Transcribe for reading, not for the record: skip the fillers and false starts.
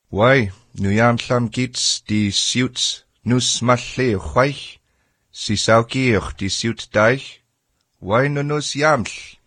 Why, nu yamtlam gits die siuts nus malle chwaich, si saugier die siut daich. Why nu nus yamtl,